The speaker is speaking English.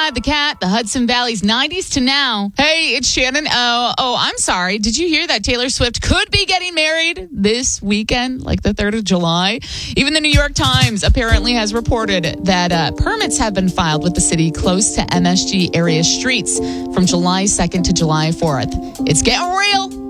the cat, the Hudson Valley's 90s to now. Hey, it's Shannon. Oh, I'm sorry. Did you hear that Taylor Swift could be getting married this weekend, like the 3rd of July? Even the New York Times apparently has reported that permits have been filed with the city close to MSG area streets from July 2nd to July 4th. It's getting real.